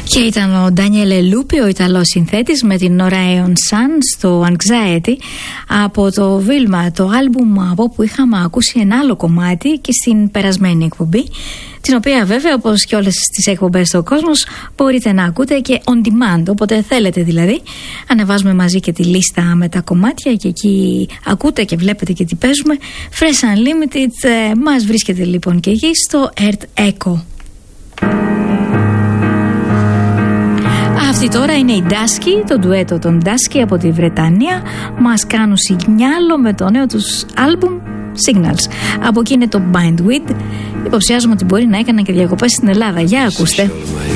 Και ήταν ο Ντάνιελε Λούπι, ο Ιταλός συνθέτης, με την Νόρα Έον Σαν στο Anxiety από το Vilma, το άλμπουμ από όπου είχαμε ακούσει ένα άλλο κομμάτι και στην περασμένη εκπομπή, την οποία βέβαια, όπως και όλες τις εκπομπές στο κόσμος, μπορείτε να ακούτε και on demand, όποτε θέλετε δηλαδή. Ανεβάζουμε μαζί και τη λίστα με τα κομμάτια και εκεί ακούτε και βλέπετε και τι παίζουμε. Fresh Unlimited, μας βρίσκεται λοιπόν και εκεί στο Earth Echo. Αυτή τώρα είναι η Dusky, το ντουέτο των Dusky από τη Βρετανία. Μας κάνουν σιγνιάλο με το νέο τους άλμπουμ Signals. Από εκεί είναι το Bindweed. Υποψιάζομαι ότι μπορεί να έκαναν και διακοπές στην Ελλάδα. Για ακούστε.